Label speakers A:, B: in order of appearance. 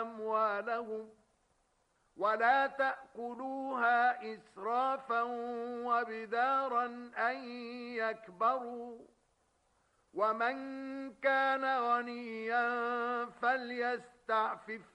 A: أموالهم ولا تأكلوها إسرافا وبدارا أن يكبروا ومن كان غنيا فليستعفف